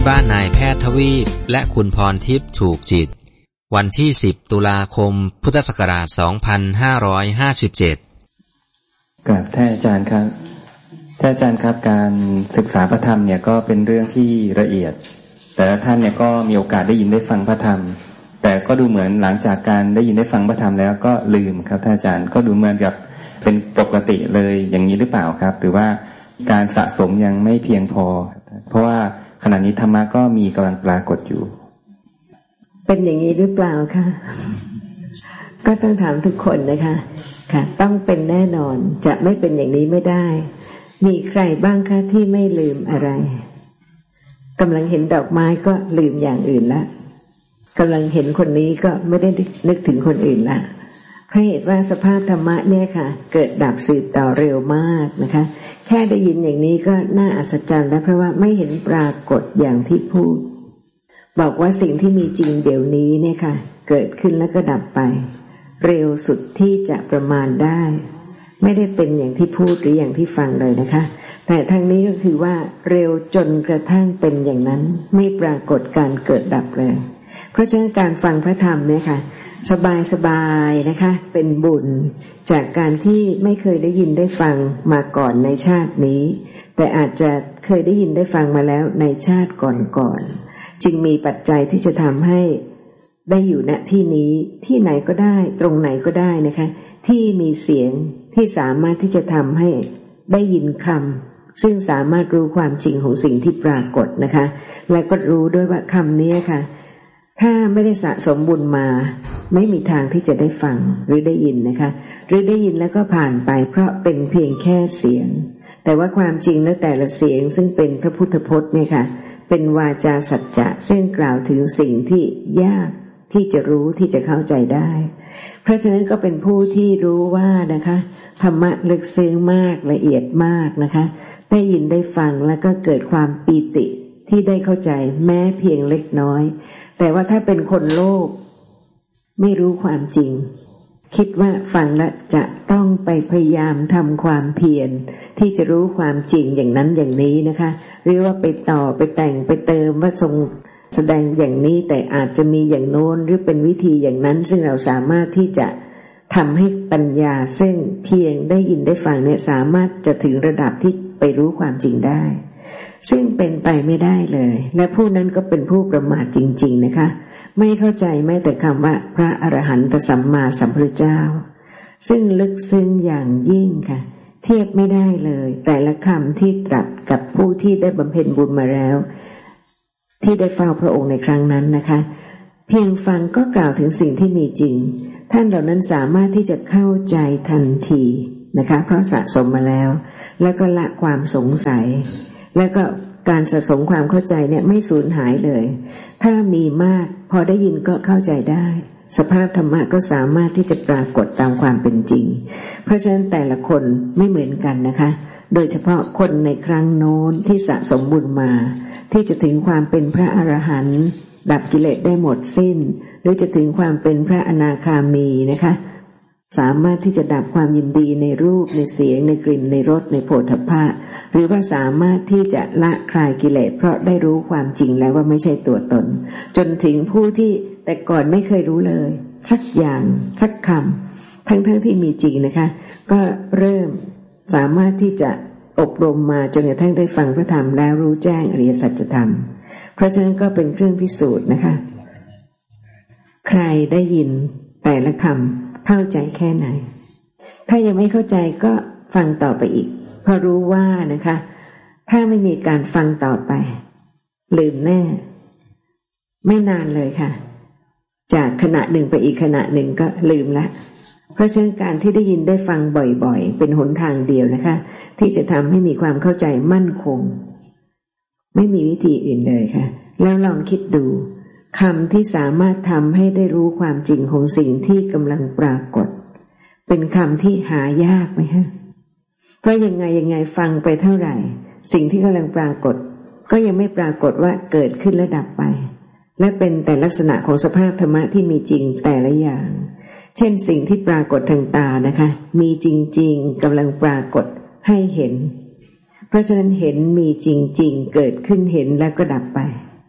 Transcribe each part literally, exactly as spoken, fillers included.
บ้านนายแพทย์ทวีปและคุณพรทิพย์ถูกจิตวันที่สิบตุลาคมพุทธศักราชสองพันห้าร้อยห้าสิบเจ็ดกราบท่านอาจารย์ครับท่านอาจารย์ครับการศึกษาพระธรรมเนี่ยก็เป็นเรื่องที่ละเอียดแต่ละท่านเนี่ยก็มีโอกาสได้ยินได้ฟังพระธรรมแต่ก็ดูเหมือนหลังจากการได้ยินได้ฟังพระธรรมแล้วก็ลืมครับท่านอาจารย์ก็ดูเหมือนกับเป็นปกติเลยอย่างนี้หรือเปล่าครับหรือว่าการสะสมยังไม่เพียงพอเพราะว่าขณะนี้ธรรมะก็มีกำลังปรากฏอยู่เป็นอย่างนี้หรือเปล่าคะก็ต้องถามทุกคนนะคะค่ะต้องเป็นแน่นอนจะไม่เป็นอย่างนี้ไม่ได้มีใครบ้างคะที่ไม่ลืมอะไรกำลังเห็นดอกไม้ก็ลืมอย่างอื่นละกำลังเห็นคนนี้ก็ไม่ได้นึกถึงคนอื่นละเพราะเหตุว่าสภาพธรรมะเนี่ยค่ะเกิดดับสืบต่อเร็วมากนะคะแค่ได้ยินอย่างนี้ก็น่าอัศจรรย์แล้วเพราะว่าไม่เห็นปรากฏอย่างที่พูดบอกว่าสิ่งที่มีจริงเดี๋ยวนี้เนี่ยค่ะเกิดขึ้นแล้วก็ดับไปเร็วสุดที่จะประมาณได้ไม่ได้เป็นอย่างที่พูดหรืออย่างที่ฟังเลยนะคะแต่ทางนี้ก็คือว่าเร็วจนกระทั่งเป็นอย่างนั้นไม่ปรากฏการเกิดดับเลยเพราะฉะนั้นการฟังพระธรรมเนี่ยค่ะสบายสบายนะคะเป็นบุญจากการที่ไม่เคยได้ยินได้ฟังมาก่อนในชาตินี้แต่อาจจะเคยได้ยินได้ฟังมาแล้วในชาติก่อนๆจึงมีปัจจัยที่จะทำให้ได้อยู่ณที่นี้ที่ไหนก็ได้ตรงไหนก็ได้นะคะที่มีเสียงที่สามารถที่จะทำให้ได้ยินคำซึ่งสามารถรู้ความจริงของสิ่งที่ปรากฏนะคะและก็รู้ด้วยว่าคำนี้ค่ะถ้าไม่ได้สะสมบุญมาไม่มีทางที่จะได้ฟังหรือได้ยินนะคะหรือได้ยินแล้วก็ผ่านไปเพราะเป็นเพียงแค่เสียงแต่ว่าความจริงแล้วแต่ละเสียงซึ่งเป็นพระพุทธพจน์เนี่ยค่ะเป็นวาจาสัจจะซึ่งกล่าวถึงสิ่งที่ยากที่จะรู้ที่จะเข้าใจได้เพราะฉะนั้นก็เป็นผู้ที่รู้ว่านะคะธรรมะลึกซึ้งมากละเอียดมากนะคะได้ยินได้ฟังแล้วก็เกิดความปีติที่ได้เข้าใจแม้เพียงเล็กน้อยแต่ว่าถ้าเป็นคนโลภไม่รู้ความจริงคิดว่าฟังแล้วจะต้องไปพยายามทำความเพียรที่จะรู้ความจริงอย่างนั้นอย่างนี้นะคะหรือว่าไปต่อไปแต่งไปเติมว่าทรงแสดงอย่างนี้แต่อาจจะมีอย่างโน้นหรือเป็นวิธีอย่างนั้นซึ่งเราสามารถที่จะทำให้ปัญญาซึ่งเพียงได้ยินได้ฟังเนี่ยสามารถจะถึงระดับที่ไปรู้ความจริงได้ซึ่งเป็นไปไม่ได้เลยและผู้นั้นก็เป็นผู้ประมาทจริงๆนะคะไม่เข้าใจแม้แต่คำว่าพระอรหันตสัมมาสัมพุทธเจ้าซึ่งลึกซึ้งอย่างยิ่งค่ะเทียบไม่ได้เลยแต่ละคำที่ตรัสกับผู้ที่ได้บำเพ็ญบุญมาแล้วที่ได้เฝ้าพระองค์ในครั้งนั้นนะคะเพียงฟังก็กล่าวถึงสิ่งที่มีจริงท่านเหล่านั้นสามารถที่จะเข้าใจทันทีนะคะเพราะสะสมมาแล้วแล้วก็ละความสงสัยแล้วก็การสะสมความเข้าใจเนี่ยไม่สูญหายเลยถ้ามีมากพอได้ยินก็เข้าใจได้สภาพธรรมะก็สามารถที่จะปรากฏตามความเป็นจริงเพราะฉะนั้นแต่ละคนไม่เหมือนกันนะคะโดยเฉพาะคนในครั้งโน้นที่สะสมบุญมาที่จะถึงความเป็นพระอรหันต์ดับกิเลสได้หมดสิ้นหรือจะถึงความเป็นพระอนาคามีนะคะสามารถที่จะดับความยินดีในรูปในเสียงในกลิ่นในรสในโผฏฐัพพะหรือว่าสามารถที่จะละคลายกิเลสเพราะได้รู้ความจริงแล้วว่าไม่ใช่ตัวตนจนถึงผู้ที่แต่ก่อนไม่เคยรู้เลยสักอย่างสักคำทั้งๆ ท, ที่มีจริงนะคะก็เริ่มสามารถที่จะอบรมมาจนกระทั่งได้ฟังพระธรรมแล้วรู้แจ้งอริยสัจธรรมเพราะฉะนั้นก็เป็นเครื่องพิสูจน์นะคะใครได้ยินแต่ละคำเข้าใจแค่ไหนถ้ายังไม่เข้าใจก็ฟังต่อไปอีกเพราะรู้ว่านะคะถ้าไม่มีการฟังต่อไปลืมแน่ไม่นานเลยค่ะจากขณะหนึ่งไปอีกขณะหนึ่งก็ลืมละเพราะฉะนั้นการที่ได้ยินได้ฟังบ่อยๆเป็นหนทางเดียวนะคะที่จะทำให้มีความเข้าใจมั่นคงไม่มีวิธีอื่นเลยค่ะแล้วลองคิดดูคำที่สามารถทำให้ได้รู้ความจริงของสิ่งที่กำลังปรากฏเป็นคำที่หายากไหมฮะเพราะยังไงยังไงฟังไปเท่าไหร่สิ่งที่กำลังปรากฏก็ยังไม่ปรากฏว่าเกิดขึ้นและดับไปและเป็นแต่ลักษณะของสภาพธรรมะที่มีจริงแต่ละอย่างเช่นสิ่งที่ปรากฏทางตานะคะมีจริงๆกำลังปรากฏให้เห็นเพราะฉะนั้นเห็นมีจริงๆเกิดขึ้นเห็นแล้วก็ดับไป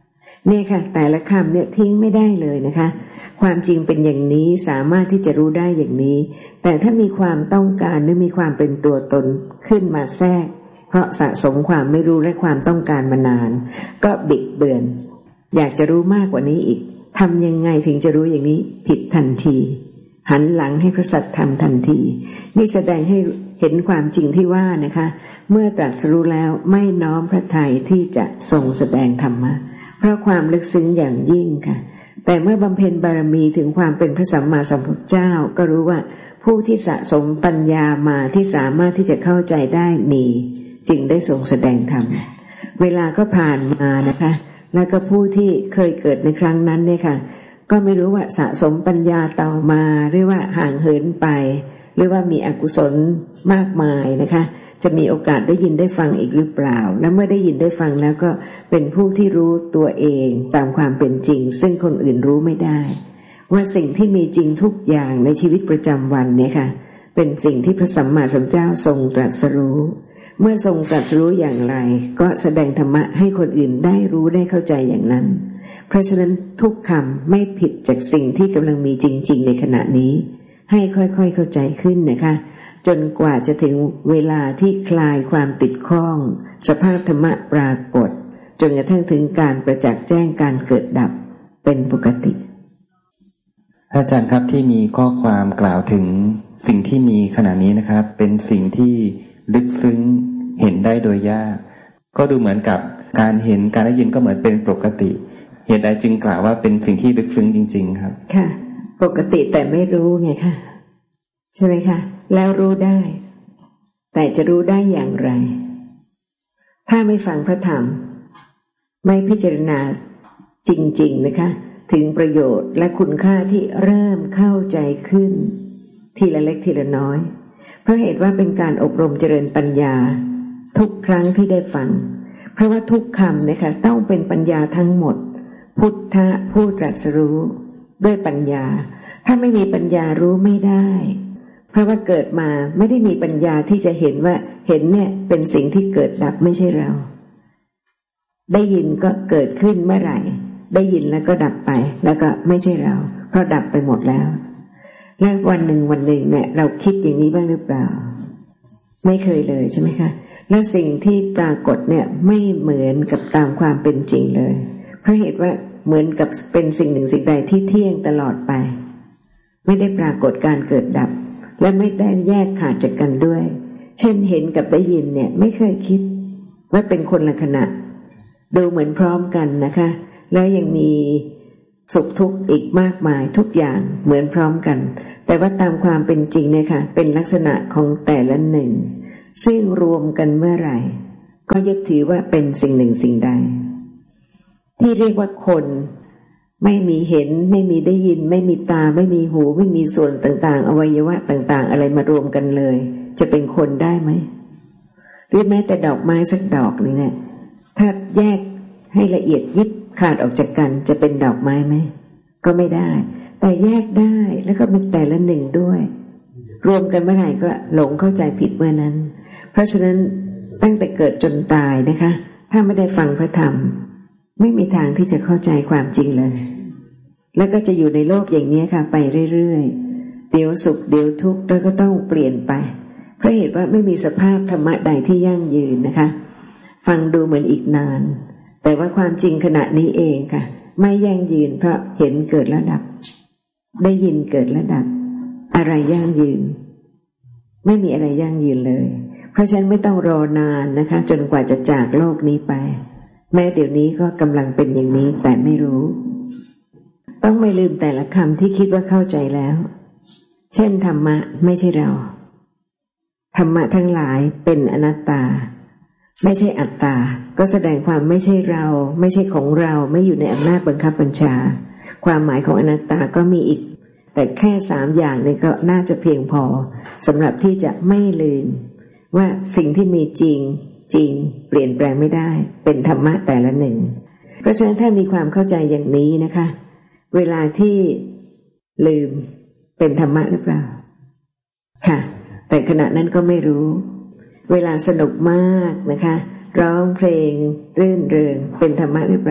เนี่ยค่ะแต่ละคำเนี่ยทิ้งไม่ได้เลยนะคะความจริงเป็นอย่างนี้สามารถที่จะรู้ได้อย่างนี้แต่ถ้ามีความต้องการหรือมีความเป็นตัวตนขึ้นมาแทรกเพราะสะสมความไม่รู้และความต้องการมานานก็บิดเบือนอยากจะรู้มากกว่านี้อีกทำยังไงถึงจะรู้อย่างนี้ผิดทันทีหันหลังให้พระสัทธรรมทันทีนี่แสดงให้เห็นความจริงที่ว่านะคะเมื่อตรัสรู้แล้วไม่น้อมพระทัยที่จะทรงแสดงธรรมะเพราะความลึกซึ้งอย่างยิ่งค่ะแต่เมื่อบำเพ็ญบารมีถึงความเป็นพระสัมมาสัมพุทธเจ้าก็รู้ว่าผู้ที่สะสมปัญญามาที่สามารถที่จะเข้าใจได้มีจึงได้ทรงแสดงธรรมเวลาก็ผ่านมานะคะแล้วก็ผู้ที่เคยเกิดในครั้งนั้นเนี่ยค่ะก็ไม่รู้ว่าสะสมปัญญาต่อมาหรือว่าห่างเหินไปหรือว่ามีอกุศลมากมายนะคะจะมีโอกาสได้ยินได้ฟังอีกหรือเปล่าและเมื่อได้ยินได้ฟังแล้วก็เป็นผู้ที่รู้ตัวเองตามความเป็นจริงซึ่งคนอื่นรู้ไม่ได้ว่าสิ่งที่มีจริงทุกอย่างในชีวิตประจำวันเนี่ยค่ะเป็นสิ่งที่พระสัมมาสัมพุทธเจ้าทรงตรัสรู้เมื่อทรงตรัสรู้อย่างไรก็แสดงธรรมะให้คนอื่นได้รู้ได้เข้าใจอย่างนั้นเพราะฉะนั้นทุกคำไม่ผิดจากสิ่งที่กำลังมีจริงๆในขณะนี้ให้ค่อยๆเข้าใจขึ้นนะคะจนกว่าจะถึงเวลาที่คลายความติดข้องสภาพธรรมะปรากฏจนกระทั่งถึงการประจักษ์แจ้งการเกิดดับเป็นปกติอาจารย์ครับที่มีข้อความกล่าวถึงสิ่งที่มีขณะนี้นะครับเป็นสิ่งที่ลึกซึ้งเห็นได้โดยยากก็ดูเหมือนกับการเห็นการได้ยินก็เหมือนเป็นปกติเหตุใดจึงกล่าวว่าเป็นสิ่งที่ลึกซึ้งจริงๆครับค่ะปกติแต่ไม่รู้ไงค่ะใช่ไหมคะแล้วรู้ได้แต่จะรู้ได้อย่างไรถ้าไม่ฟังพระธรรมไม่พิจารณาจริงๆนะคะถึงประโยชน์และคุณค่าที่เริ่มเข้าใจขึ้นทีละเล็กทีละน้อยเพราะเหตุว่าเป็นการอบรมเจริญปัญญาทุกครั้งที่ได้ฟังเพราะว่าทุกคำนะคะต้องเป็นปัญญาทั้งหมดพุทธะผู้ตรัสรู้ด้วยปัญญาถ้าไม่มีปัญญารู้ไม่ได้เพราะว่าเกิดมาไม่ได้มีปัญญาที่จะเห็นว่าเห็นเนี่ยเป็นสิ่งที่เกิดดับไม่ใช่เราได้ยินก็เกิดขึ้นเมื่อไหร่ได้ยินแล้วก็ดับไปแล้วก็ไม่ใช่เราเพราะดับไปหมดแล้วและวันหนึ่งวันหนึ่งเนี่ยเราคิดอย่างนี้บ้างหรือเปล่าไม่เคยเลยใช่ไหมคะและสิ่งที่ปรากฏเนี่ยไม่เหมือนกับตามความเป็นจริงเลยเพราะเหตุว่าเหมือนกับเป็นสิ่งหนึ่งสิ่งใดที่เที่ยงตลอดไปไม่ได้ปรากฏการเกิดดับและไม่ได้แยกขาดจากกันด้วยเช่นเห็นกับได้ยินเนี่ยไม่เคยคิดว่าเป็นคนละขณะดูเหมือนพร้อมกันนะคะแล้วยังมีสุขทุกข์อีกมากมายทุกอย่างเหมือนพร้อมกันแต่ว่าตามความเป็นจริงเนี่ยค่ะเป็นลักษณะของแต่ละหนึ่งซึ่งรวมกันเมื่อไหร่ก็ยึดถือว่าเป็นสิ่งหนึ่งสิ่งใดที่เรียกว่าคนไม่มีเห็นไม่มีได้ยินไม่มีตาไม่มีหูไม่มีส่วนต่างๆอวัยวะต่างๆอะไรมารวมกันเลยจะเป็นคนได้ไหมหรือแม้แต่ดอกไม้สักดอกนึงเนี่ยถ้าแยกให้ละเอียดยิบขาดออกจากกันจะเป็นดอกไม้ไหมก็ไม่ได้แต่แยกได้แล้วก็เป็นแต่ละหนึ่งด้วยรวมกันเมื่อไหร่ก็หลงเข้าใจผิดเมื่อนั้นเพราะฉะนั้นตั้งแต่เกิดจนตายนะคะถ้าไม่ได้ฟังพระธรรมไม่มีทางที่จะเข้าใจความจริงเลยแล้วก็จะอยู่ในโลกอย่างนี้ค่ะไปเรื่อยๆเดี๋ยวสุขเดี๋ยวทุกข์แล้วก็ต้องเปลี่ยนไปเพราะเหตุว่าไม่มีสภาพธรรมะใดที่ยั่งยืนนะคะฟังดูเหมือนอีกนานแต่ว่าความจริงขณะนี้เองค่ะไม่ยั่งยืนเพราะเห็นเกิดแล้วดับได้ยินเกิดแล้วดับอะไรยั่งยืนไม่มีอะไรยั่งยืนเลยเพราะฉะนั้นไม่ต้องรอนานนะคะจนกว่าจะจากโลกนี้ไปแม้เดี๋ยวนี้ก็กำลังเป็นอย่างนี้แต่ไม่รู้ต้องไม่ลืมแต่ละคำที่คิดว่าเข้าใจแล้วเช่นธรรมะไม่ใช่เราธรรมะทั้งหลายเป็นอนัตตาไม่ใช่อัตตาก็แสดงความไม่ใช่เราไม่ใช่ของเราไม่อยู่ในอำนาจบังคับบัญชาความหมายของอนัตตาก็มีอีกแต่แค่สามอย่างนี้ก็น่าจะเพียงพอสำหรับที่จะไม่ลืมว่าสิ่งที่มีจริงจริงเปลี่ยนแปลงไม่ได้เป็นธรรมะแต่ละหนึ่งเพราะฉะนั้นถ้ามีความเข้าใจอย่างนี้นะคะเวลาที่ลืมเป็นธรรมะหรือเปล่าค่ะแต่ขณะนั้นก็ไม่รู้เวลาสนุกมากนะคะร้องเพลงรื่นเริงเป็นธรรมะหรือเปล่า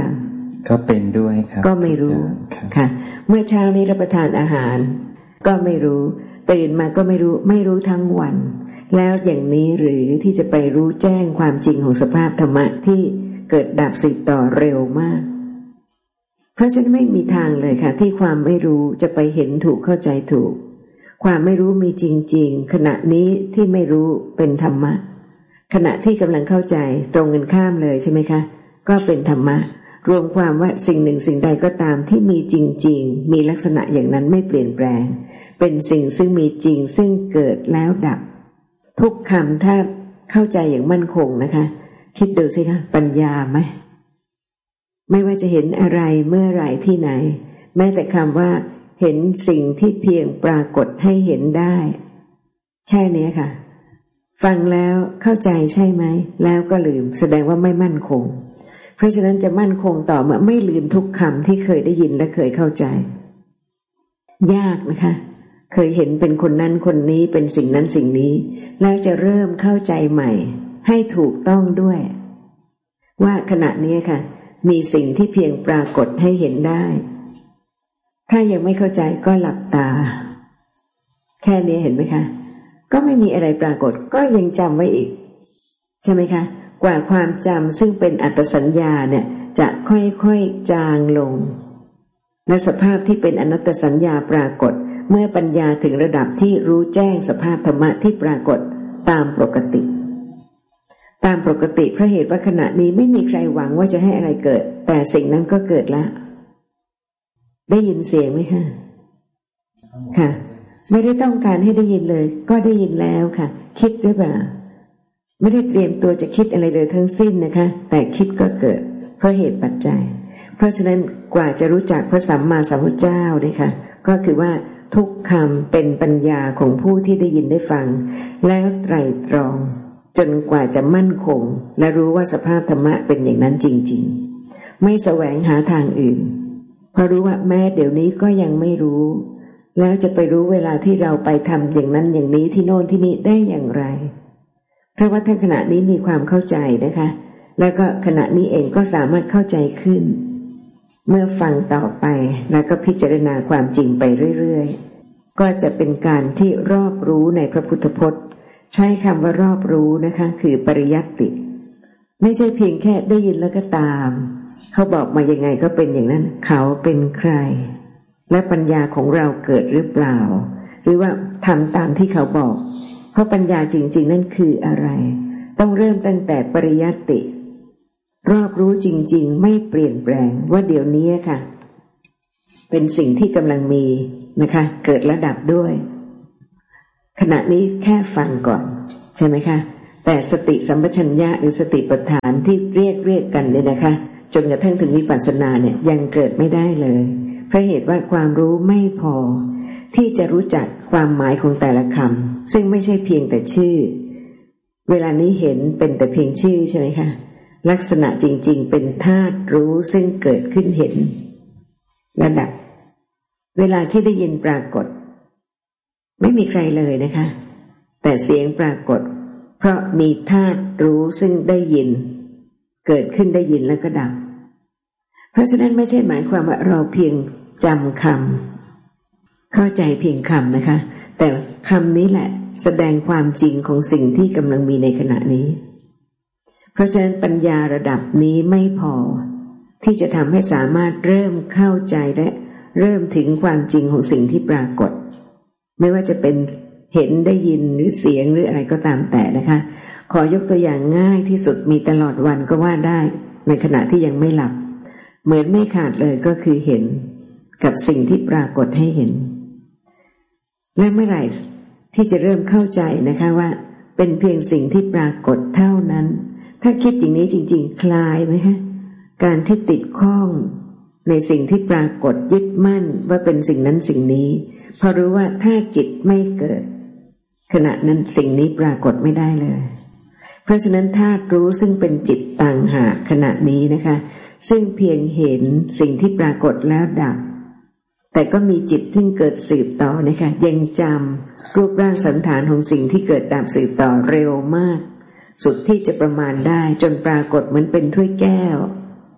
ก็เป็นด้วยครับก็ไม่รู้ค่ะเมื่อเช้านี้รับประทานอาหารก็ไม่รู้ตื่นมาก็ไม่รู้ไม่รู้ทั้งวันแล้วอย่างนี้หรือที่จะไปรู้แจ้งความจริงของสภาพธรรมะที่เกิดดับสืบต่อเร็วมากเพราะฉะนั้นไม่มีทางเลยค่ะที่ความไม่รู้จะไปเห็นถูกเข้าใจถูกความไม่รู้มีจริงๆขณะนี้ที่ไม่รู้เป็นธรรมะขณะที่กำลังเข้าใจตรงกันข้ามเลยใช่ไหมคะก็เป็นธรรมะรวมความว่าสิ่งหนึ่งสิ่งใดก็ตามที่มีจริงๆมีลักษณะอย่างนั้นไม่เปลี่ยนแปลงเป็นสิ่งซึ่งมีจริงซึ่งเกิดแล้วดับทุกคำถ้าเข้าใจอย่างมั่นคงนะคะคิดดูสิคะปัญญาไหมไม่ว่าจะเห็นอะไรเมื่อไหร่ที่ไหนแม้แต่คำว่าเห็นสิ่งที่เพียงปรากฏให้เห็นได้แค่นี้ค่ะฟังแล้วเข้าใจใช่ไหมแล้วก็ลืมแสดงว่าไม่มั่นคงเพราะฉะนั้นจะมั่นคงต่อเมื่อไม่ลืมทุกคำที่เคยได้ยินและเคยเข้าใจยากนะคะเคยเห็นเป็นคนนั้นคนนี้เป็นสิ่งนั้นสิ่งนี้แล้วจะเริ่มเข้าใจใหม่ให้ถูกต้องด้วยว่าขณะนี้ค่ะมีสิ่งที่เพียงปรากฏให้เห็นได้ถ้ายังไม่เข้าใจก็หลับตาแค่นี้เห็นไหมคะก็ไม่มีอะไรปรากฏก็ยังจำไว้อีกใช่ไหมคะกว่าความจำซึ่งเป็นอัตสัญญาเนี่ยจะค่อยๆจางลงและสภาพที่เป็นอนัตตสัญญาปรากฏเมื่อปัญญาถึงระดับที่รู้แจ้งสภาพธรรมะที่ปรากฏตามปกติตามปกติเพราะเหตุว่าขณะนี้ไม่มีใครหวังว่าจะให้อะไรเกิดแต่สิ่งนั้นก็เกิดแล้วได้ยินเสียงไหมคะค่ะไม่ได้ต้องการให้ได้ยินเลยก็ได้ยินแล้วค่ะคิดหรือเปล่าไม่ได้เตรียมตัวจะคิดอะไรเลยทั้งสิ้นนะคะแต่คิดก็เกิดเพราะเหตุปัจจัยเพราะฉะนั้นกว่าจะรู้จักพระสัมมาสัมพุทธเจ้าเนี่ยค่ะก็คือว่าทุกคำเป็นปัญญาของผู้ที่ได้ยินได้ฟังแล้วไตร่ตรองจนกว่าจะมั่นคงและรู้ว่าสภาพธรรมะเป็นอย่างนั้นจริงๆไม่แสวงหาทางอื่นเพราะรู้ว่าแม้เดี๋ยวนี้ก็ยังไม่รู้แล้วจะไปรู้เวลาที่เราไปทำอย่างนั้นอย่างนี้ที่โน่นที่นี่ได้อย่างไรเพราะว่าท่านขณะนี้มีความเข้าใจนะคะแล้วก็ขณะนี้เองก็สามารถเข้าใจขึ้นเมื่อฟังต่อไปแล้วก็พิจารณาความจริงไปเรื่อยๆก็จะเป็นการที่รอบรู้ในพระพุทธพจน์ใช้คำว่ารอบรู้นะคะคือปริยัตติไม่ใช่เพียงแค่ได้ยินแล้วก็ตามเขาบอกมายังไงก็เป็นอย่างนั้นเขาเป็นใครและปัญญาของเราเกิดหรือเปล่าหรือว่าทำตามที่เขาบอกเพราะปัญญาจริงๆนั่นคืออะไรต้องเริ่มตั้งแต่ปริยัตติรอบรู้จริงๆไม่เปลี่ยนแปลงว่าเดี๋ยวนี้ค่ะเป็นสิ่งที่กำลังมีนะคะเกิดระดับด้วยขณะนี้แค่ฟังก่อนใช่ไหมคะแต่สติสัมปชัญญะหรือสติปัฏฐานที่เรียกเรียกกันเนี่ยนะคะจนกระทั่งถึงวิปัสสนาเนี่ยยังเกิดไม่ได้เลยเพราะเหตุว่าความรู้ไม่พอที่จะรู้จักความหมายของแต่ละคำซึ่งไม่ใช่เพียงแต่ชื่อเวลานี้เห็นเป็นแต่เพียงชื่อใช่ไหมคะลักษณะจริงๆเป็นธาตุรู้ซึ่งเกิดขึ้นเห็นและดับเวลาที่ได้ยินปรากฏไม่มีใครเลยนะคะแต่เสียงปรากฏเพราะมีธาตุรู้ซึ่งได้ยินเกิดขึ้นได้ยินแล้วก็ดับเพราะฉะนั้นไม่ใช่หมายความว่าเราเพียงจำคำเข้าใจเพียงคำนะคะแต่คำนี้แหละแสดงความจริงของสิ่งที่กำลังมีในขณะนี้เพราะฉะนั้นปัญญาระดับนี้ไม่พอที่จะทำให้สามารถเริ่มเข้าใจและเริ่มถึงความจริงของสิ่งที่ปรากฏไม่ว่าจะเป็นเห็นได้ยินหรือเสียงหรืออะไรก็ตามแต่นะคะขอยกตัวอย่างง่ายที่สุดมีตลอดวันก็ว่าได้ในขณะที่ยังไม่หลับเหมือนไม่ขาดเลยก็คือเห็นกับสิ่งที่ปรากฏให้เห็นและเมื่อไหร่ที่จะเริ่มเข้าใจนะคะว่าเป็นเพียงสิ่งที่ปรากฏเท่านั้นถ้าคิดอย่างนี้จริงๆคลายไหมฮะการที่ติดข้องในสิ่งที่ปรากฏยึดมั่นว่าเป็นสิ่งนั้นสิ่งนี้พอรู้ว่าถ้าจิตไม่เกิดขณะนั้นสิ่งนี้ปรากฏไม่ได้เลยเพราะฉะนั้นธาตุรู้ซึ่งเป็นจิตต่างหากขณะนี้นะคะซึ่งเพียงเห็นสิ่งที่ปรากฏแล้วดับแต่ก็มีจิตที่เกิดสืบต่อนะคะยังจำรูปร่างสันฐานของสิ่งที่เกิดดับสืบต่อเร็วมากสุดที่จะประมาณได้จนปรากฏเหมือนเป็นถ้วยแก้ว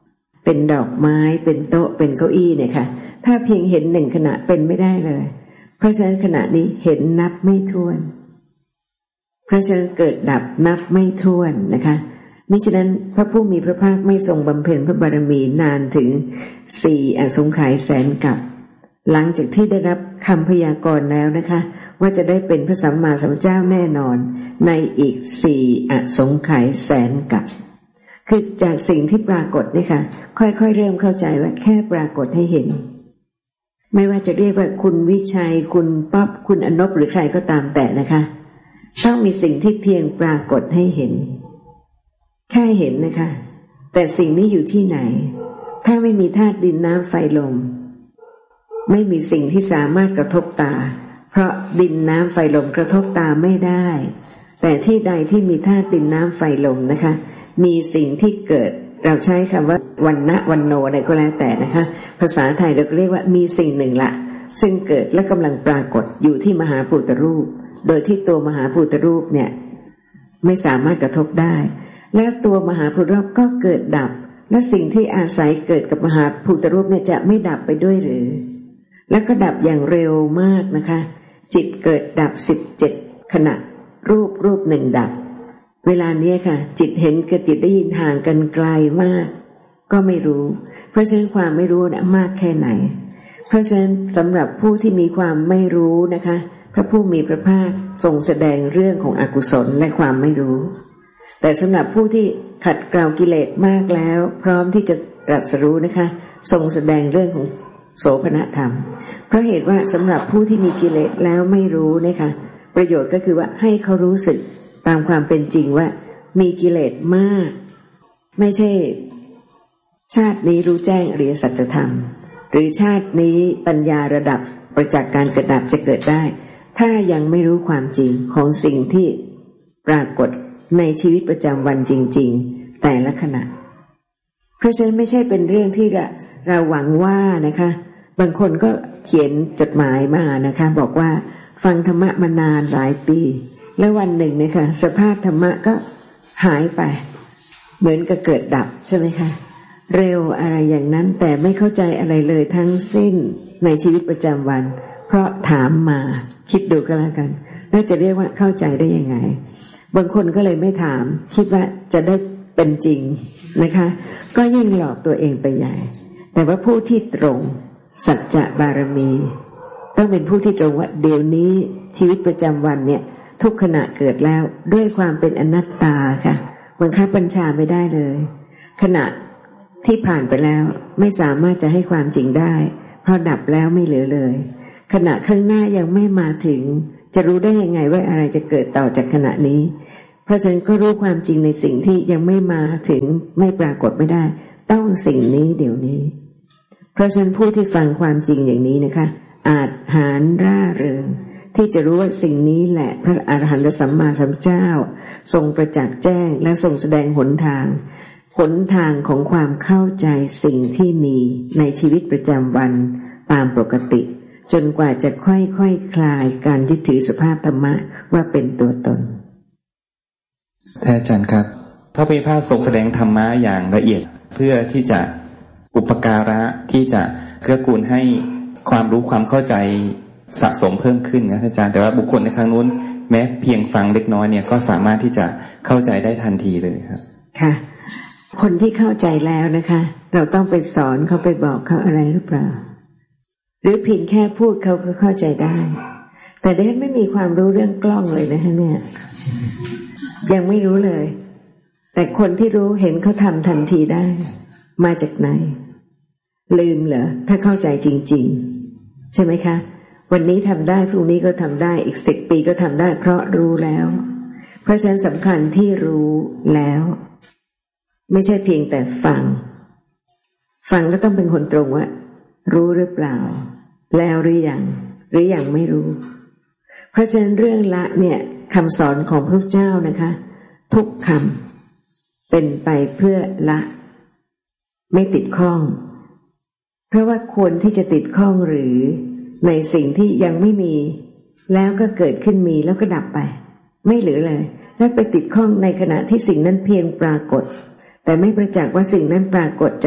เป็นดอกไม้เป็นโต๊ะเป็นเก้าอี้เนี่ยค่ะถ้าเพียงเห็นหนึ่งขณะเป็นไม่ได้เลยเพราะฉะนั้นขณะนี้เห็นนับไม่ถ้วนเพราะฉะนั้นเกิดดับนับไม่ถ้วนนะคะมิฉะนั้นพระผู้มีพระภาคไม่ทรงบำเพ็ญพระบารมีนานถึงสี่อสงไขยแสนกับหลังจากที่ได้รับคำพยากรณ์แล้วนะคะว่าจะได้เป็นพระสัมมาสัมพุทธเจ้าแน่นอนในอีกสี่อสงไขยแสนกับคือจากสิ่งที่ปรากฏนี่ค่ะค่อยๆเริ่มเข้าใจว่าแค่ปรากฏให้เห็นไม่ว่าจะเรียกว่าคุณวิชัยคุณป๊อบคุณอนบหรือใครก็ตามแต่นะคะต้องมีสิ่งที่เพียงปรากฏให้เห็นแค่เห็นนะคะแต่สิ่งนี้อยู่ที่ไหนถ้าไม่มีธาตุดินน้ำไฟลมไม่มีสิ่งที่สามารถกระทบตาเพราะดินน้ำไฟลมกระทบตาไม่ได้แต่ที่ใดที่มีธาตุดินน้ำไฟลมนะคะมีสิ่งที่เกิดเราใช้คำว่าวันนะวันโนอะไรก็แล้วแต่นะคะภาษาไทยเราเรียกว่ามีสิ่งหนึ่งละซึ่งเกิดและกำลังปรากฏอยู่ที่มหาภูตรูปโดยที่ตัวมหาภูตรูปเนี่ยไม่สามารถกระทบได้และตัวมหาภูตรูปก็เกิดดับและสิ่งที่อาศัยเกิดกับมหาภูตรูปเนี่ยจะไม่ดับไปด้วยหรือแล้วก็ดับอย่างเร็วมากนะคะจิตเกิดดับสิบเจ็ดขณะรูปรูปหนึ่งดับเวลานี้ค่ะจิตเห็นกับจิตได้ยินห่างกันไกลมากก็ไม่รู้เพราะฉะนั้นความไม่รู้นะมากแค่ไหนเพราะฉะนั้นสำหรับผู้ที่มีความไม่รู้นะคะพระผู้มีพระภาคทรงแสดงเรื่องของอกุศลและความไม่รู้แต่สำหรับผู้ที่ขัดเกลากิเลสมากแล้วพร้อมที่จะตรัสรู้นะคะทรงแสดงเรื่องของโสภณธรรมเพราะเหตุว่าสำหรับผู้ที่มีกิเลสแล้วไม่รู้นะคะประโยชน์ก็คือว่าให้เขารู้สึกตามความเป็นจริงว่ามีกิเลสมากไม่ใช่ชาตินี้รู้แจ้งอริยสัจธรรมหรือชาตินี้ปัญญาระดับประจักษ์การเกิดดับจะเกิดได้ถ้ายังไม่รู้ความจริงของสิ่งที่ปรากฏในชีวิตประจำวันจริงๆแต่ละขณะเพราะฉะนั้นไม่ใช่เป็นเรื่องที่เราหวังว่านะคะบางคนก็เขียนจดหมายมานะคะบอกว่าฟังธรรมะมานานหลายปีแล้ววันหนึ่งนะคะสภาพธรรมะก็หายไปเหมือนกับเกิดดับใช่ไหมคะเร็วอะไรอย่างนั้นแต่ไม่เข้าใจอะไรเลยทั้งสิ้นในชีวิตประจำวันเพราะถามมาคิดดูก็แล้วกันน่าจะเรียกว่าเข้าใจได้ยังไงบางคนก็เลยไม่ถามคิดว่าจะได้เป็นจริงนะคะก็ยิ่งหลอกตัวเองไปใหญ่แต่ว่าผู้ที่ตรงสัจจะบารมีต้องเป็นผู้ที่ตรงว่าเดี๋ยวนี้ชีวิตประจำวันเนี่ยทุกขณะเกิดแล้วด้วยความเป็นอนัตตาค่ะบังคับบัญชาไม่ได้เลยขณะที่ผ่านไปแล้วไม่สามารถจะให้ความจริงได้เพราะดับแล้วไม่เหลือเลยขณะข้างหน้ายังไม่มาถึงจะรู้ได้ยังไงว่าอะไรจะเกิดต่อจากขณะนี้เพราะฉะนั้นก็รู้ความจริงในสิ่งที่ยังไม่มาถึงไม่ปรากฏไม่ได้ต้องสิ่งนี้เดี๋ยวนี้เพราะฉะนั้นผู้ที่ฟังความจริงอย่างนี้นะคะอาจหาญร่าเริงที่จะรู้ว่าสิ่งนี้แหละพระอรหันตสัมมาสัมพุทธเจ้าทรงประจักษ์แจ้งและทรงแสดงหนทางหนทางของความเข้าใจสิ่งที่มีในชีวิตประจำวันตามปกติจนกว่าจะค่อยๆ ค, คลายการยึดถือสภาพธรรมะว่าเป็นตัวตนท่านอาจารย์ครับพระพุทธเจ้าทรงแสดงธรรมะอย่างละเอียดเพื่อที่จะอุปการะที่จะเกื้อกูลให้ความรู้ความเข้าใจสะสมเพิ่มขึ้นนะอาจารย์แต่ว่าบุคคลในครั้งนู้นแม้เพียงฟังเล็กน้อยเนี่ยก็สามารถที่จะเข้าใจได้ทันทีเลยครับค่ะคนที่เข้าใจแล้วนะคะเราต้องไปสอนเขาไปบอกเขาอะไรหรือเปล่าหรือเพียงแค่พูดเขาก็เข้าใจได้แต่เดนไม่มีความรู้เรื่องกล้องเลยนะคะเนี่ยยังไม่รู้เลยแต่คนที่รู้เห็นเขาทำทันทีได้มาจากไหนลืมเหรอถ้าเข้าใจจริงๆใช่ไหมคะวันนี้ทำได้พรุ่งนี้ก็ทำได้อีกสิบปีก็ทำได้เพราะรู้แล้วเพราะฉะนั้นสำคัญที่รู้แล้วไม่ใช่เพียงแต่ฟังฟังก็ต้องเป็นคนตรงว่ารู้หรือเปล่าแล้วหรือยังหรือยังไม่รู้เพราะฉะนั้นเรื่องละเนี่ยคำสอนของพระเจ้านะคะทุกคำเป็นไปเพื่อละไม่ติดข้องเพราะว่าควรที่จะติดข้องหรือในสิ่งที่ยังไม่มีแล้วก็เกิดขึ้นมีแล้วก็ดับไปไม่เหลือเลยและไปติดข้องในขณะที่สิ่งนั้นเพียงปรากฏแต่ไม่ประจักษ์ว่าสิ่งนั้นปรากฏจาก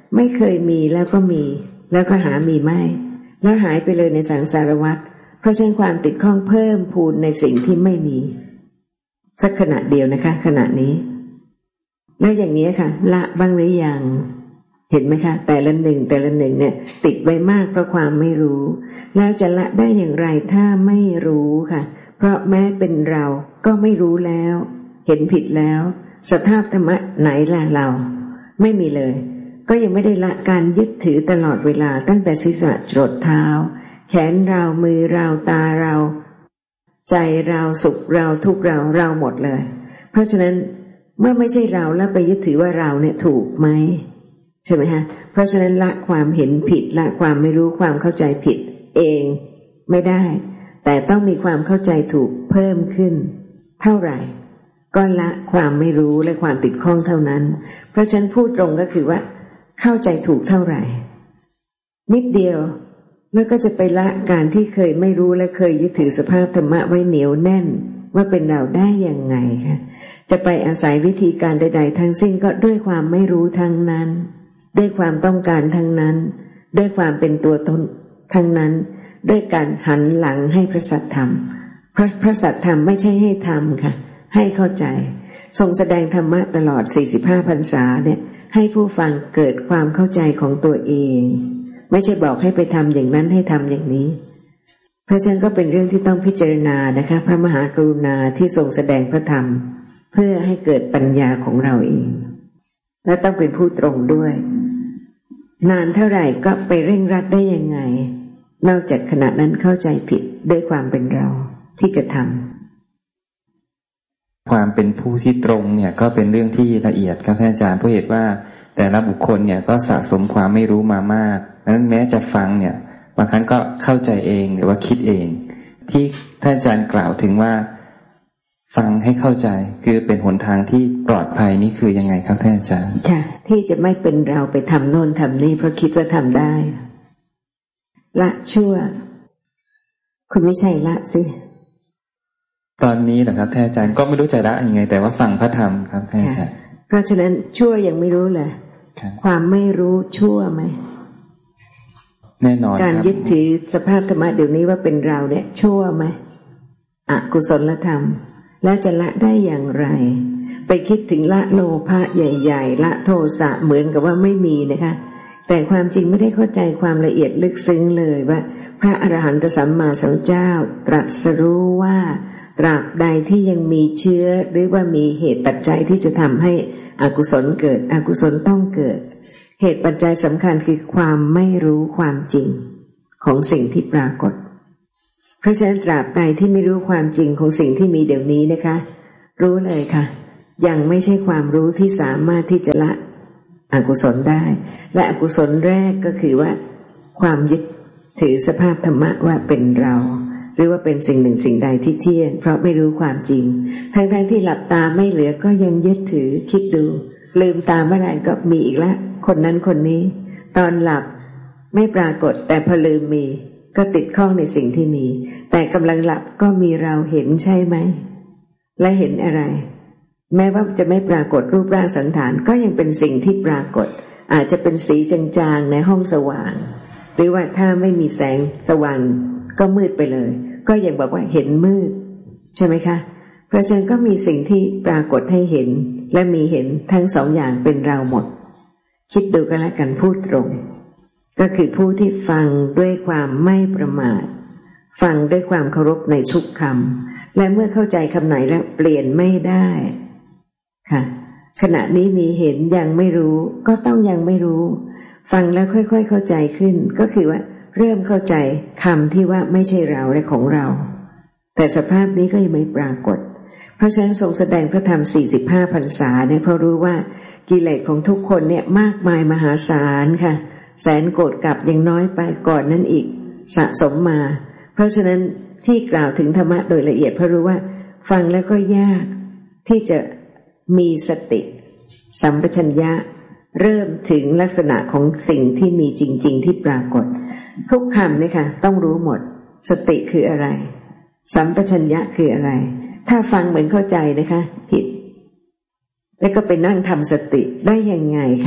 ไม่เคยมีแล้วก็มีแล้วก็หามีไม่แล้วหายไปเลยในสังสารวัฏเพราะฉะนั้นความติดข้องเพิ่มพูนในสิ่งที่ไม่มีสักขณะเดียวนะคะขณะนี้แล้วอย่างนี้ค่ะละบ้างหรือยังเห็นไหมคะแต่ละหนึ่งแต่ละหนึ่งเนี่ยติดไว้มากเพราะความไม่รู้แล้วจะละได้อย่างไรถ้าไม่รู้ค่ะเพราะแม้เป็นเราก็ไม่รู้แล้วเห็นผิดแล้วสภาพธรรมะไหนล่ะเราไม่มีเลยก็ยังไม่ได้ละการยึดถือตลอดเวลาตั้งแต่ศีรษะจรดเท้าแขนเรามือเราตาเราใจเราสุขเราทุกข์เราเราหมดเลยเพราะฉะนั้นเมื่อไม่ใช่เราแล้วไปยึดถือว่าเราเนี่ยถูกไหมใช่ไหมฮะเพราะฉะนั้นละความเห็นผิดละความไม่รู้ความเข้าใจผิดเองไม่ได้แต่ต้องมีความเข้าใจถูกเพิ่มขึ้นเท่าไหร่ก็ละความไม่รู้และความติดข้องเท่านั้นเพราะฉะนั้นพูดตรงก็คือว่าเข้าใจถูกเท่าไหร่นิดเดียวแล้วก็จะไปละการที่เคยไม่รู้และเคยยึดถือสภาพธรรมะไว้เหนียวแน่นว่าเป็นเราได้ยังไงคะจะไปอาศัยวิธีการใดๆทั้งสิ้นก็ด้วยความไม่รู้ทั้งนั้นด้วยความต้องการทั้งนั้นด้วยความเป็นตัวตนทั้งนั้นด้วยการหันหลังให้พระสัทธรรมพระพระสัทธรรมไม่ใช่ให้ทำค่ะให้เข้าใจทรงแสดงธรรมะตลอดสี่สิบห้าพรรษาเนี่ยให้ผู้ฟังเกิดความเข้าใจของตัวเองไม่ใช่บอกให้ไปทำอย่างนั้นให้ทำอย่างนี้เพราะฉะนั้นก็เป็นเรื่องที่ต้องพิจารณานะคะพระมหากรุณาที่ทรงแสดงพระธรรมเพื่อให้เกิดปัญญาของเราเองและต้องเป็นผู้ตรงด้วยนานเท่าไหร่ก็ไปเร่งรัดได้ยังไงนอกจากขณะนั้นเข้าใจผิดด้วยความเป็นเราที่จะทำความเป็นผู้ที่ตรงเนี่ยก็เป็นเรื่องที่ละเอียดครับท่านอาจารย์เพราะเหตุว่าแต่ละบุคคลเนี่ยก็สะสมความไม่รู้มามากดังนั้นแม้จะฟังเนี่ยบางครั้งก็เข้าใจเองหรือว่าคิดเองที่ท่านอาจารย์กล่าวถึงว่าฟังให้เข้าใจคือเป็นหนทางที่ปลอดภัยนี่คือยังไงครับท่านอาจารย์ค่ะที่จะไม่เป็นเราไปทำโน่นทำนี่เพราะคิดว่าทำได้ละชั่วคุณไม่ใช่ละสิตอนนี้นะครับท่านอาจารย์ก็ไม่รู้จะละยังไงแต่ว่าฟังพระธรรมครับท่านอาจารย์เพราะฉะนั้นชั่วยังไม่รู้เลยความไม่รู้ชั่วไหมแน่นอนการยึดถือสภาพธรรมะเดี๋ยวนี้ว่าเป็นเราเนี่ยชั่วไหมอกุศลธรรมแล้วจะละได้อย่างไรไปคิดถึงละโลภะใหญ่ๆละโทสะเหมือนกับว่าไม่มีนะคะแต่ความจริงไม่ได้เข้าใจความละเอียดลึกซึ้งเลยว่าพระอรหันตสัมมาสัมพุทธเจ้าตรัสรู้ว่าตราบใดที่ยังมีเชื้อหรือว่ามีเหตุปัจจัยที่จะทำให้อกุศลเกิดอกุศลต้องเกิดเหตุปัจจัยสำคัญคือความไม่รู้ความจริงของสิ่งที่ปรากฏเพราะฉะนั้นตราบใดที่ไม่รู้ความจริงของสิ่งที่มีเดี๋ยวนี้นะคะรู้เลยค่ะยังไม่ใช่ความรู้ที่สามารถที่จะละอกุศลได้และอกุศลแรกก็คือว่าความยึดถือสภาพธรรมะว่าเป็นเราหรือว่าเป็นสิ่งหนึ่งสิ่งใดที่เที่ยงเพราะไม่รู้ความจริงทั้งๆที่หลับตาไม่เหลือก็ยังยึดถือคิดดูลืมตาเมื่อไหร่ก็มีอีกแล้วคนนั้นคนนี้ตอนหลับไม่ปรากฏแต่พอลืมมีก็ติดข้องในสิ่งที่มีแต่กำลังหลับก็มีเราเห็นใช่ไหมและเห็นอะไรแม้ว่าจะไม่ปรากฏรูปร่างสันฐานก็ยังเป็นสิ่งที่ปรากฏอาจจะเป็นสีจางๆในห้องสว่างหรือว่าถ้าไม่มีแสงสว่างก็มืดไปเลยก็ยังบอกว่าเห็นมืดใช่ไหมคะเพราะฉะนั้นก็มีสิ่งที่ปรากฏให้เห็นและมีเห็นทั้งสองอย่างเป็นเราหมดคิดดูกันแล้วกันพูดตรงก็คือผู้ที่ฟังด้วยความไม่ประมาทฟังด้วยความเคารพในทุกคำและเมื่อเข้าใจคำไหนแล้วเปลี่ยนไม่ได้ค่ะขณะนี้มีเห็นยังไม่รู้ก็ต้องยังไม่รู้ฟังแล้วค่อยๆเข้าใจขึ้นก็คือว่าเริ่มเข้าใจคำที่ว่าไม่ใช่เราและของเราแต่สภาพนี้ก็ยังไม่ปรากฏเพราะฉะนั้นทรงแสดงพระธรรมสี่สิบห้าพรรษาเนี่ยเพราะรู้ว่ากิเลสของทุกคนเนี่ยมากมายมหาศาลค่ะแสนโกรธกลับยังน้อยไปก่อนนั้นอีกสะสมมาเพราะฉะนั้นที่กล่าวถึงธรรมะโดยละเอียดเพราะรู้ว่าฟังแล้วก็ยากที่จะมีสติสัมปชัญญะเริ่มถึงลักษณะของสิ่งที่มีจริงๆที่ปรากฏทุกคำเนี่ยค่ะต้องรู้หมดสติคืออะไรสัมปชัญญะคืออะไรถ้าฟังเหมือนเข้าใจนะคะผิดแล้วก็ไปนั่งทำสติได้ยังไงคะเพ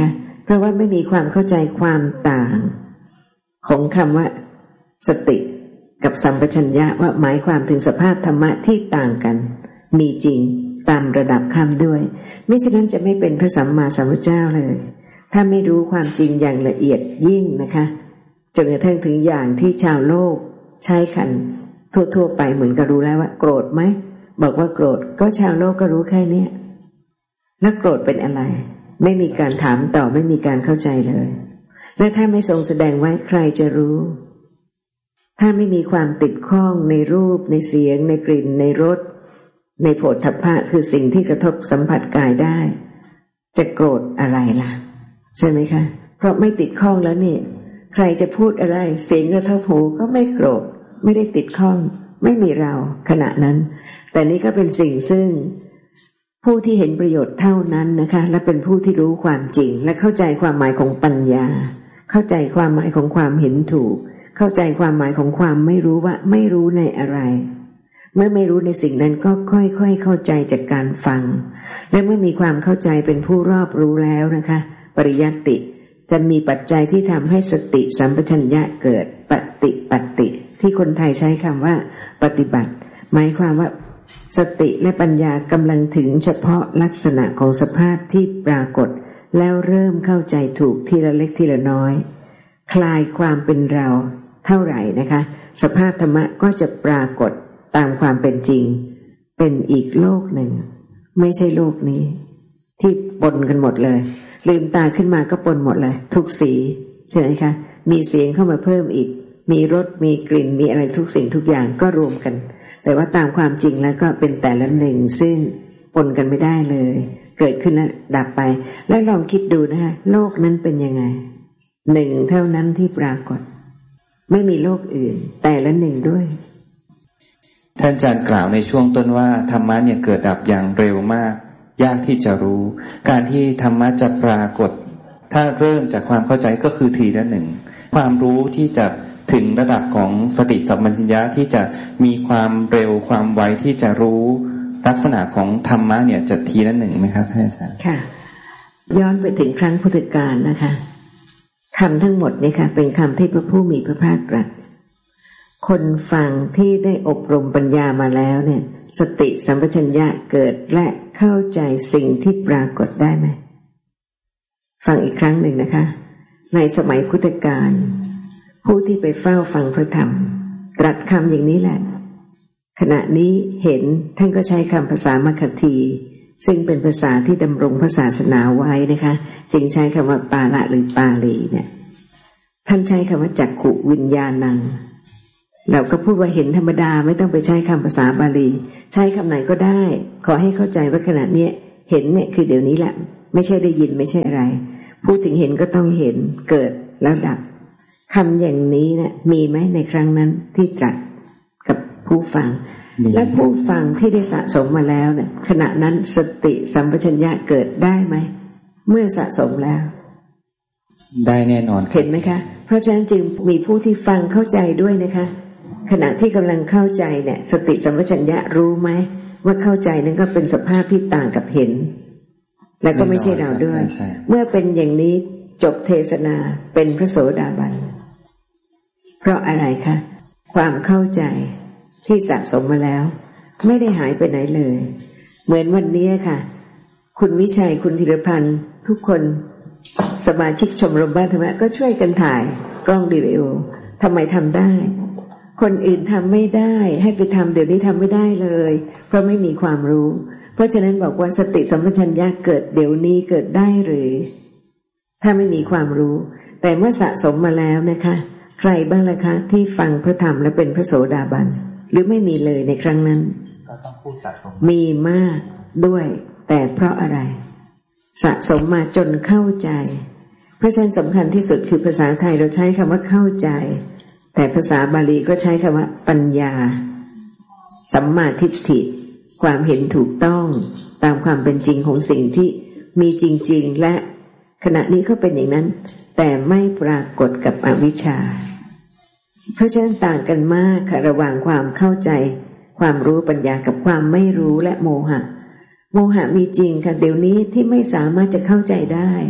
ราะว่าไม่มีความเข้าใจความต่างของคำว่าสติกับสัมปชัญญะว่าหมายความถึงสภาพธรรมะที่ต่างกันมีจริงตามระดับคำด้วยมิฉะนั้นจะไม่เป็นพระสัมมาสัมพุทธเจ้าเลยถ้าไม่รู้ความจริงอย่างละเอียดยิ่งนะคะจนกระทั่งถึงอย่างที่ชาวโลกใช้กันทั่วๆไปเหมือนกับรู้แล้วว่าโกรธไหมบอกว่าโกรธก็ชาวโลกก็รู้แค่นี้แล้วโกรธเป็นอะไรไม่มีการถามต่อไม่มีการเข้าใจเลยและถ้าไม่ทรงแสดงไว้ใครจะรู้ถ้าไม่มีความติดข้องในรูปในเสียงในกลิ่นในรสในโผฏฐัพพะคือสิ่งที่กระทบสัมผัสกายได้จะโกรธอะไรล่ะใช่ไหมคะเพราะไม่ติดข้องแล้วเนี่ยใครจะพูดอะไรเสียงกระทบหูก็ไม่โกรธไม่ได้ติดข้องไม่มีเราขณะนั้นแต่นี่ก็เป็นสิ่งซึ่งผู้ที่เห็นประโยชน์เท่านั้นนะคะและเป็นผู้ที่รู้ความจริงและเข้าใจความหมายของปัญญาเข้าใจความหมายของความเห็นถูกเข้าใจความหมายของความไม่รู้ว่าไม่รู้ในอะไรเมื่อไม่รู้ในสิ่งนั้นก็ค่อยๆเข้าใจจากการฟังและเมื่อมีความเข้าใจเป็นผู้รอบรู้แล้วนะคะปริยัติจะมีปัจจัยที่ทำให้สติสัมปชัญญะเกิดปฏิปัตติที่คนไทยใช้คำว่าปฏิบัติหมายความว่าสติและปัญญากำลังถึงเฉพาะลักษณะของสภาพที่ปรากฏแล้วเริ่มเข้าใจถูกทีละเล็กทีละน้อยคลายความเป็นเราเท่าไหร่นะคะสภาพธรรมะก็จะปรากฏตามความเป็นจริงเป็นอีกโลกหนึ่งไม่ใช่โลกนี้ที่ปนกันหมดเลยลืมตาขึ้นมาก็ปนหมดเลยทุกสีใช่ไหมคะมีเสียงเข้ามาเพิ่มอีกมีรสมีกลิ่นมีอะไรทุกสิ่งทุกอย่างก็รวมกันแต่ว่าตามความจริงแล้วก็เป็นแต่ละหนึ่งซึ่งปนกันไม่ได้เลยเกิดขึ้นแล้วดับไปแล้วลองคิดดูนะคะโลกนั้นเป็นยังไงหนึ่งเท่านั้นที่ปรากฏไม่มีโลกอื่นแต่ละหนึ่งด้วยท่านอาจารย์กล่าวในช่วงต้นว่าธรรมะเนี่ยเกิดดับอย่างเร็วมากยากที่จะรู้การที่ธรรมะจะปรากฏถ้าเริ่มจากความเข้าใจก็คือทีละหนึ่งความรู้ที่จะถึงระดับของสติสัมปชัญญะที่จะมีความเร็วความไวที่จะรู้ลักษณะของธรรมะเนี่ยจะทีละหนึ่งไหมครับท่านอาจารย์ค่ะย้อนไปถึงครั้งพุทธกาลนะคะคำทั้งหมดนี่ค่ะเป็นคำที่พระผู้มีพระภาคตรัสคนฟังที่ได้อบรมปัญญามาแล้วเนี่ยสติสัมปชัญญะเกิดและเข้าใจสิ่งที่ปรากฏได้ไหมฟังอีกครั้งหนึ่งนะคะในสมัยพุทธกาลผู้ที่ไปเฝ้าฟังพระธรรมตรัสคำอย่างนี้แหละขณะนี้เห็นท่านก็ใช้คำภาษามคธีซึ่งเป็นภาษาที่ดำรงพระศาสนาไว้นะคะจึงใช้คำว่าปาละหรือปาลีเนี่ยท่านใช้คำว่าจักขุวิญญาณังเราก็พูดว่าเห็นธรรมดาไม่ต้องไปใช้คำภาษาบาลีใช้คำไหนก็ได้ขอให้เข้าใจว่าขณะนี้เห็นเนี่ยคือเดี๋ยวนี้แหละไม่ใช่ได้ยินไม่ใช่อะไรพูดถึงเห็นก็ต้องเห็นเกิดแล้วดับคำอย่างนี้เนี่ยมีไหมในครั้งนั้นที่ตรัสกับผู้ฟังและผู้ฟังที่ได้สะสมมาแล้วเนี่ยขณะนั้นสติสัมปชัญญะเกิดได้ไหมเมื่อสะสมแล้วได้แน่นอนเห็นไหมคะเพราะฉะนั้นจึงมีผู้ที่ฟังเข้าใจด้วยนะคะขณะที่กำลังเข้าใจเนี่ยสติสัมปชัญญะรู้ไหมว่าเข้าใจนั้นก็เป็นสภาพที่ต่างกับเห็นและก็ไม่ใช่เราด้วยเมื่อเป็นอย่างนี้จบเทศนาเป็นพระโสดาบันเพราะอะไรคะความเข้าใจที่สะสมมาแล้วไม่ได้หายไปไหนเลยเหมือนวันนี้ค่ะคุณวิชัยคุณธีรพันธ์ทุกคนสมาชิกชมรมบ้านธรรมะก็ช่วยกันถ่ายกล้องวิดีโอทำไมทำได้คนอื่นทำไม่ได้ให้ไปทำเดี๋ยวนี้ทำไม่ได้เลยเพราะไม่มีความรู้เพราะฉะนั้นบอกว่าสติสัมปชัญญะเกิดเดี๋ยวนี้เกิดได้หรือถ้าไม่มีความรู้แต่เมื่อสะสมมาแล้วนะคะใครบ้างล่ะคะที่ฟังพระธรรมและเป็นพระโสดาบันหรือไม่มีเลยในครั้งนั้นก็ต้องพูดสะสมมีมากด้วยแต่เพราะอะไรสะสมมาจนเข้าใจเพราะฉะนั้นสำคัญที่สุดคือภาษาไทยเราใช้คำว่าเข้าใจแต่ภาษาบาลีก็ใช้คำว่าปัญญาสัมมาทิฏฐิความเห็นถูกต้องตามความเป็นจริงของสิ่งที่มีจริงๆและขณะนี้ก็เป็นอย่างนั้นแต่ไม่ปรากฏกับอวิชชาเพราะฉะนั้นต่างกันมากค่ะระหว่างความเข้าใจความรู้ปัญญากับความไม่รู้และโมหะโมหะมีจริงค่ะเดี๋ยวนี้ที่ไม่สามารถจะเข้าใจได้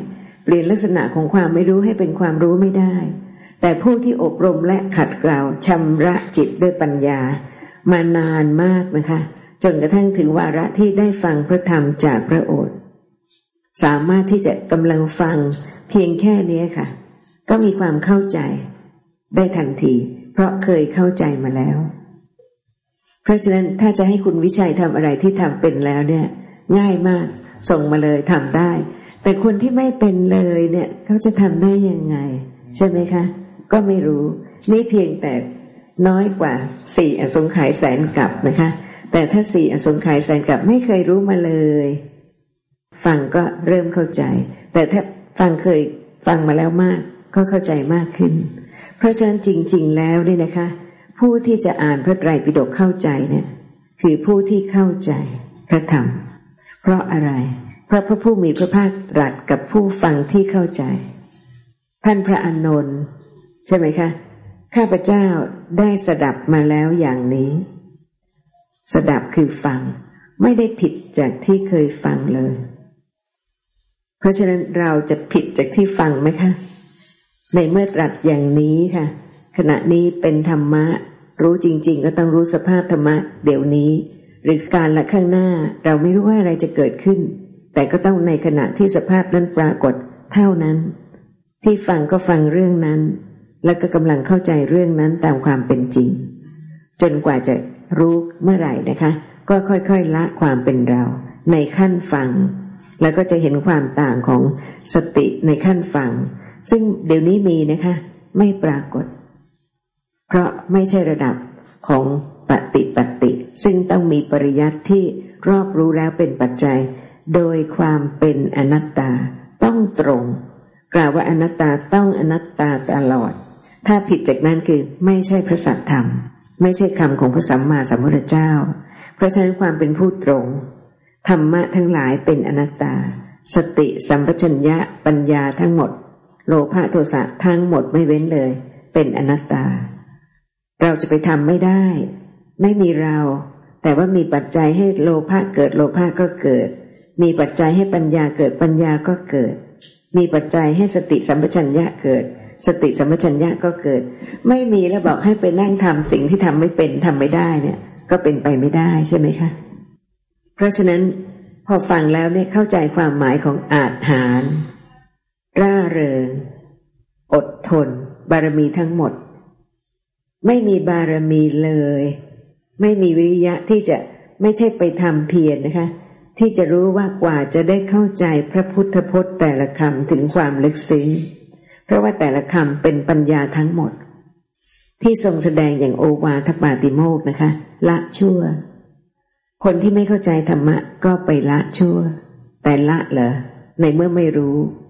ลี่ยนลักษณะของความไม่รู้ให้เป็นความรู้ไม่ได้แต่ผู้ที่อบรมและขัดเกลาชำระจิตด้วยปัญญามานานมากนะคะจนกระทั่งถึงวาระที่ได้ฟังพระธรรมจากพระโอษฐ์สามารถที่จะกำลังฟังเพียงแค่นี้ค่ะก็มีความเข้าใจได้ทันทีเพราะเคยเข้าใจมาแล้วเพราะฉะนั้นถ้าจะให้คุณวิชัยทำอะไรที่ทำเป็นแล้วเนี่ยง่ายมากส่งมาเลยทำได้แต่คนที่ไม่เป็นเลยเนี่ยเขาจะทำได้ยังไงใช่ไหมคะก็ไม่รู้นี่เพียงแต่น้อยกว่าสี่อสงไขยแสนกัปนะคะแต่ถ้าสี่อสงไขยแสนกัปไม่เคยรู้มาเลยฟังก็เริ่มเข้าใจแต่ถ้าฟังเคยฟังมาแล้วมากก็เข้าใจมากขึ้นเพราะฉะนั้นจริงๆแล้วนี่นะคะผู้ที่จะอ่านพระไตรปิฎกเข้าใจเนี่ยคือผู้ที่เข้าใจพระธรรมเพราะอะไรเพราะพระผู้มีพระภาคตรัสกับผู้ฟังที่เข้าใจท่านพระอานนท์ใช่ไหมคะข้าพเจ้าได้สดับมาแล้วอย่างนี้สดับคือฟังไม่ได้ผิดจากที่เคยฟังเลยเพราะฉะนั้นเราจะผิดจากที่ฟังไหมคะในเมื่อตรัสอย่างนี้ค่ะขณะนี้เป็นธรรมะรู้จริงๆก็ต้องรู้สภาพธรรมะเดี๋ยวนี้หรือการละข้างหน้าเราไม่รู้ว่าอะไรจะเกิดขึ้นแต่ก็ต้องในขณะที่สภาพนั้นปรากฏเท่านั้นที่ฟังก็ฟังเรื่องนั้นแล้วก็กำลังเข้าใจเรื่องนั้นตามความเป็นจริงจนกว่าจะรู้เมื่อไหร่นะคะก็ค่อยๆละความเป็นเราในขั้นฟังแล้วก็จะเห็นความต่างของสติในขั้นฟังซึ่งเดี๋ยวนี้มีนะคะไม่ปรากฏเพราะไม่ใช่ระดับของปฏิปัตติซึ่งต้องมีปริยัติที่รอบรู้แล้วเป็นปัจจัยโดยความเป็นอนัตตาต้องตรงกล่าวว่าอนัตตาต้องอนัตตาตลอดถ้าผิดจากนั้นคือไม่ใช่พระสัทธรรมไม่ใช่คำของพระสัมมาสัมพุทธเจ้าเพราะฉะนั้นความเป็นผู้ตรงธรรมะทั้งหลายเป็นอนัตตาสติสัมปชัญญะปัญญาทั้งหมดโลภะโทสะทั้งหมดไม่เว้นเลยเป็นอนัตตาเราจะไปทำไม่ได้ไม่มีเราแต่ว่ามีปัจจัยให้โลภะเกิดโลภะก็เกิดมีปัจจัยให้ปัญญาเกิดปัญญาก็เกิดมีปัจจัยให้สติสัมปชัญญะเกิดสติสัมปชัญญะก็เกิดไม่มีแล้วบอกให้ไปนั่งทำสิ่งที่ทำไม่เป็นทำไม่ได้เนี่ยก็เป็นไปไม่ได้ใช่ไหมคะเพราะฉะนั้นพอฟังแล้วเนี่ยเข้าใจความหมายของอาจหาญร่าเริงอดทนบารมีทั้งหมดไม่มีบารมีเลยไม่มีวิริยะที่จะไม่ใช่ไปทำเพียรนะคะที่จะรู้ว่ากว่าจะได้เข้าใจพระพุทธพจน์แต่ละคำถึงความลึกซึ้งเพราะว่าแต่ละคำเป็นปัญญาทั้งหมดที่ทรงแสดงอย่างโอวาทปาติโมกข์นะคะละชั่วคนที่ไม่เข้าใจธรรมะก็ไปละชั่วแต่ละเหรอในเมื่อไม่รู้